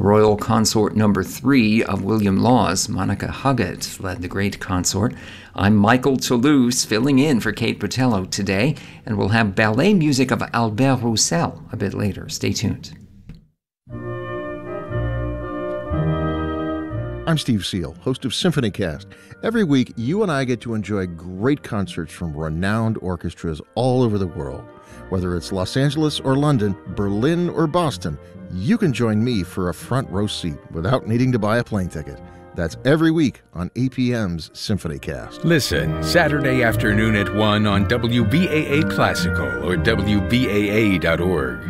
Royal Consort Number 3 of William Laws, Monica Huggett, led the great consort. I'm Michael Toulouse, filling in for Kate Botello today, and we'll have ballet music of Albert Roussel a bit later. Stay tuned. I'm Steve Seal, host of SymphonyCast. Every week, you and I get to enjoy great concerts from renowned orchestras all over the world. Whether it's Los Angeles or London, Berlin or Boston, you can join me for a front row seat without needing to buy a plane ticket. That's every week on APM's SymphonyCast. Listen Saturday afternoon at 1 on WBAA Classical or WBAA.org.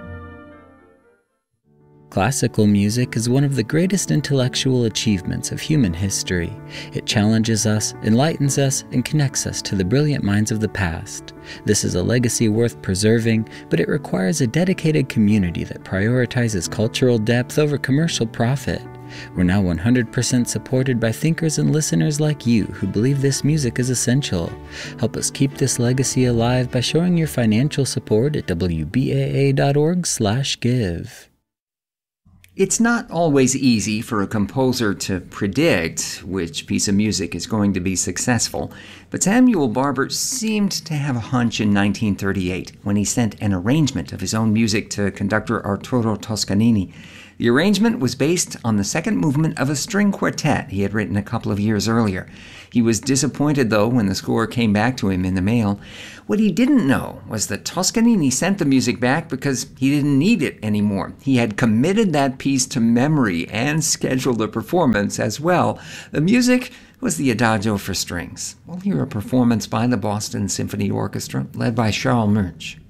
Classical music is one of the greatest intellectual achievements of human history. It challenges us, enlightens us, and connects us to the brilliant minds of the past. This is a legacy worth preserving, but it requires a dedicated community that prioritizes cultural depth over commercial profit. We're now 100% supported by thinkers and listeners like you who believe this music is essential. Help us keep this legacy alive by showing your financial support at WBAA.org/give. It's not always easy for a composer to predict which piece of music is going to be successful, but Samuel Barber seemed to have a hunch in 1938 when he sent an arrangement of his own music to conductor Arturo Toscanini. The arrangement was based on the second movement of a string quartet he had written a couple of years earlier. He was disappointed, though, when the score came back to him in the mail. What he didn't know was that Toscanini sent the music back because he didn't need it anymore. He had committed that piece to memory and scheduled a performance as well. The music was the Adagio for strings. We'll hear a performance by the Boston Symphony Orchestra, led by Charles Murch.